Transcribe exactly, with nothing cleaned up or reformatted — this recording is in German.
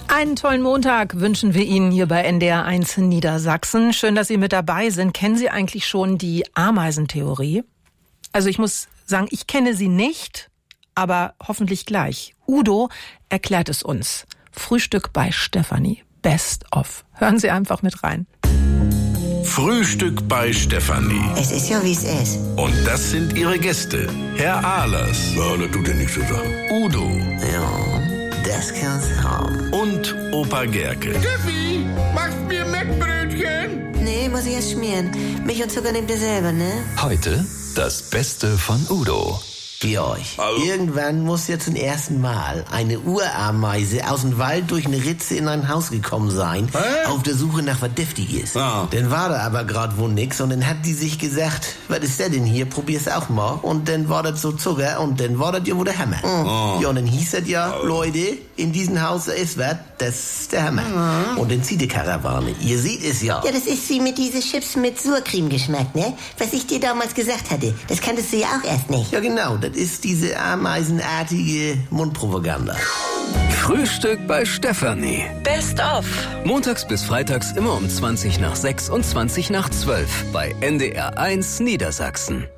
Einen tollen Montag wünschen wir Ihnen hier bei N D R eins Niedersachsen. Schön, dass Sie mit dabei sind. Kennen Sie eigentlich schon die Ameisentheorie? Also ich muss sagen, ich kenne sie nicht, aber hoffentlich gleich. Udo erklärt es uns. Frühstück bei Stefanie. Best of. Hören Sie einfach mit rein. Frühstück bei Stefanie. Es ist ja, wie es ist. Und das sind ihre Gäste. Herr Ahlers. Ja, das tut ja nichts zu sagen. Udo. Ja, das kann's haben. Und Opa Gerke. Steffi, machst mir Mettbrötchen? Nee, muss ich erst schmieren. Milch und Zucker nehmt ihr selber, ne? Heute das Beste von Udo. Georg, Also? irgendwann muss ja zum ersten Mal eine Urameise aus dem Wald durch eine Ritze in ein Haus gekommen sein, Hä? auf der Suche nach was Deftiges. Ja. Dann war da aber grad wohl nix und dann hat die sich gesagt, was ist der denn hier, probier's auch mal. Und dann war das so Zucker und dann war das ja wohl der Hammer. Oh. Ja, und dann hieß das ja, Leute, in diesem Haus ist was, das ist der Hammer. Und dann zieht die Karawane. Ihr seht es ja. Ja, das ist wie mit diesen Chips mit Surcreme-Geschmack, ne? Was ich dir damals gesagt hatte. Das kanntest du ja auch erst nicht. Ja, genau, das ist diese ameisenartige Mundpropaganda. Frühstück bei Stefanie. Best of. Montags bis freitags immer um zwanzig nach sechs und zwanzig nach zwölf bei N D R eins Niedersachsen.